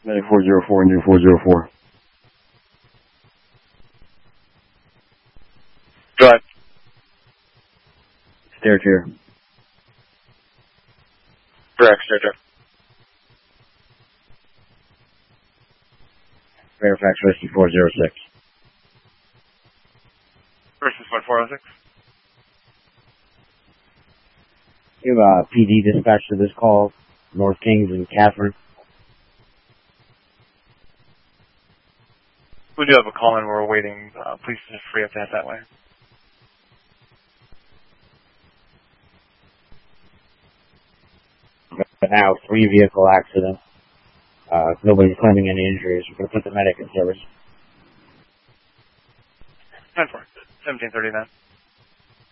Medic 404, new 404. Drive. Stair tier. Correct, stair. Fairfax Whiskey 406. Versus 1406. You have PD dispatch to this call, North Kings and Catherine. We do have a call in. We're awaiting. Please just free up that way. But now, 3-vehicle accident. Nobody's claiming any injuries. We're going to put the medic in service. 10-4. 1739.